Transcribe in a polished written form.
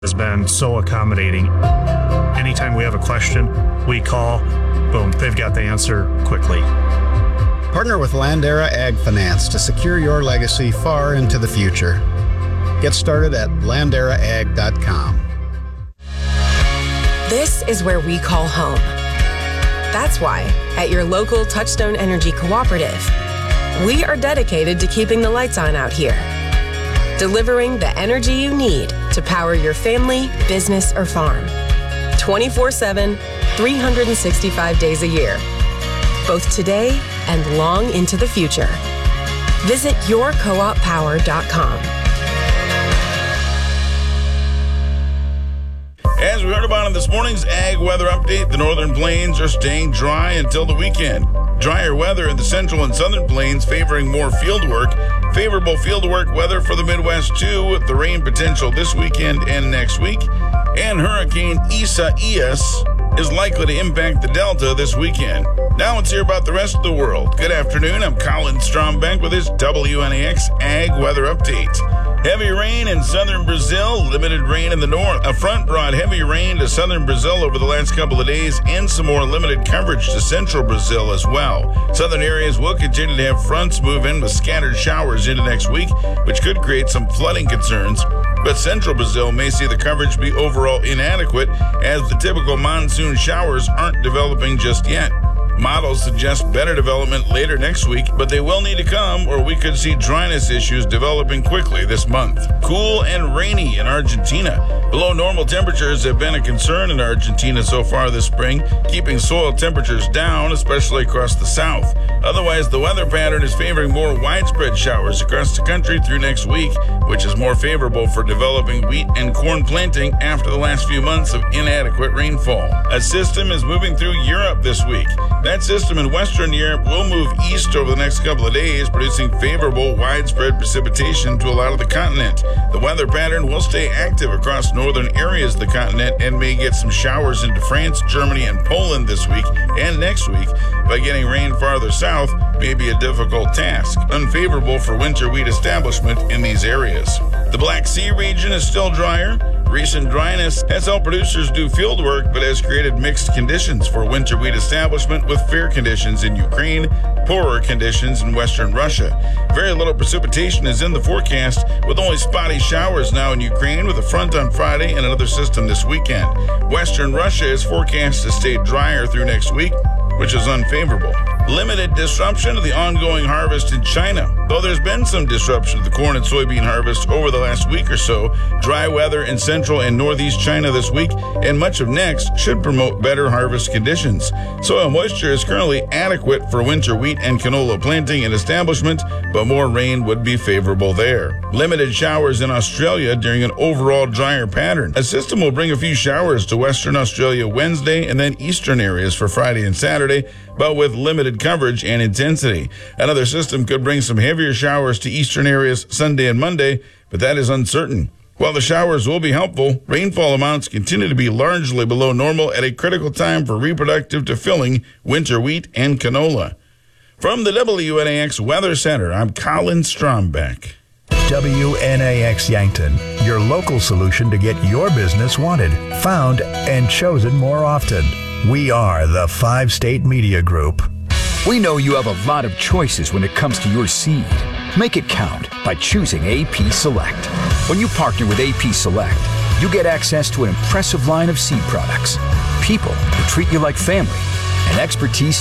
has been so accommodating. Anytime we have a question, we call, boom, they've got the answer quickly. Partner with Landera Ag Finance to secure your legacy far into the future. Get started at landeraag.com. This is where we call home. That's why, at your local Touchstone Energy Cooperative, we are dedicated to keeping the lights on out here, delivering the energy you need to power your family, business, or farm. 24/7, 365 days a year, both today and long into the future. Visit yourcooppower.com. As we heard about in this morning's Ag Weather Update, the northern plains are staying dry until the weekend. Drier weather in the central and southern plains favoring more field work. Favorable field work weather for the Midwest, too, with the rain potential this weekend and next week. And Hurricane Isaias is likely to impact the Delta this weekend. Now let's hear about the rest of the world. Good afternoon. I'm Colin Strombeck with this WNAX Ag Weather Update. Heavy rain in southern Brazil, limited rain in the north. A front brought heavy rain to southern Brazil over the last couple of days and some more limited coverage to central Brazil as well. Southern areas will continue to have fronts move in with scattered showers into next week, which could create some flooding concerns. But central Brazil may see the coverage be overall inadequate as the typical monsoon showers aren't developing just yet. Models suggest better development later next week, but they will need to come or we could see dryness issues developing quickly this month. Cool and rainy in Argentina. Below normal temperatures have been a concern in Argentina so far this spring, keeping soil temperatures down, especially across the south. Otherwise, the weather pattern is favoring more widespread showers across the country through next week, which is more favorable for developing wheat and corn planting after the last few months of inadequate rainfall. A system is moving through Europe this week. That system in Western Europe will move east over the next couple of days, producing favorable widespread precipitation to a lot of the continent. The weather pattern will stay active across northern areas of the continent and may get some showers into France, Germany, and Poland this week and next week. But getting rain farther south may be a difficult task, unfavorable for winter wheat establishment in these areas. The Black Sea region is still drier. Recent dryness has helped producers do field work, but has created mixed conditions for winter wheat establishment with fair conditions in Ukraine, poorer conditions in western Russia. Very little precipitation is in the forecast, with only spotty showers now in Ukraine with a front on Friday and another system this weekend. Western Russia is forecast to stay drier through next week, which is unfavorable. Limited disruption to the ongoing harvest in China. Though there's been some disruption to the corn and soybean harvest over the last week or so, dry weather in central and northeast China this week and much of next should promote better harvest conditions. Soil moisture is currently adequate for winter wheat and canola planting and establishment, but more rain would be favorable there. Limited showers in Australia during an overall drier pattern. A system will bring a few showers to Western Australia Wednesday and then eastern areas for Friday and Saturday, but with limited coverage and intensity. Another system could bring some heavier showers to eastern areas Sunday and Monday, but that is uncertain. While the showers will be helpful, rainfall amounts continue to be largely below normal at a critical time for reproductive to filling winter wheat and canola. From the WNAX Weather Center, I'm Colin Strombeck. WNAX Yankton, your local solution to get your business wanted, found, and chosen more often. We are the 5-State Media Group. We know you have a lot of choices when it comes to your seed. Make it count by choosing AP Select. When you partner with AP Select, you get access to an impressive line of seed products, people who treat you like family, and expertise